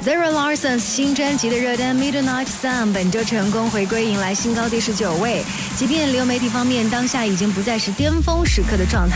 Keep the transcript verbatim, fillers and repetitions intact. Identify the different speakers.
Speaker 1: Zara Larsson 新专辑的热单《Midnight Sun》本周成功回归，迎来新高第十九位。即便流媒体方面当下已经不再是巅峰时刻的状态。